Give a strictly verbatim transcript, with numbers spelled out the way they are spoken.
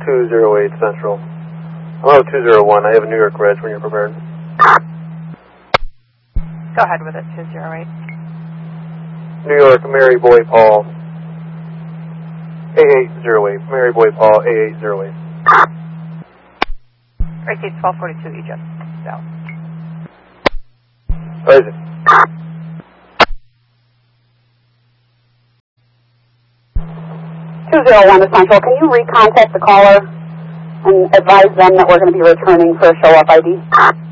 two zero eight Central. Hello, two zero one. I have a New York Reg when you're prepared. Go ahead with it, two zero eight. New York, Mary Boy Paul. A eight zero eight. Mary Boy Paul, A eight zero eight. R T twelve forty-two Egypt. South. Where is it? two zero one to Central. Can you recontact the caller and advise them that we're going to be returning for a show-up I D?